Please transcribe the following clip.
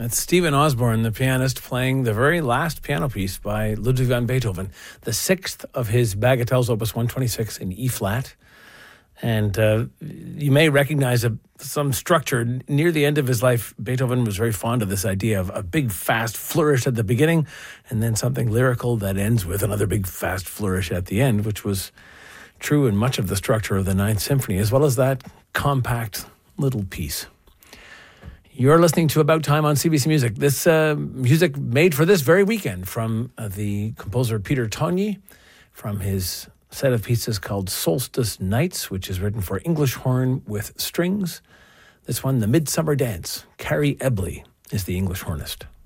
That's Stephen Osborne, the pianist, playing the very last piano piece by Ludwig van Beethoven, the sixth of his Bagatelles, Opus 126 in E-flat. And you may recognize some structure. Near the end of his life, Beethoven was very fond of this idea of a big, fast flourish at the beginning and then something lyrical that ends with another big, fast flourish at the end, which was true in much of the structure of the Ninth Symphony, as well as that compact little piece. You're listening to About Time on CBC Music. This music made for this very weekend from the composer Peter Tonyi, from his set of pieces called Solstice Nights, which is written for English horn with strings. This one, The Midsummer Dance. Carrie Ebley is the English hornist.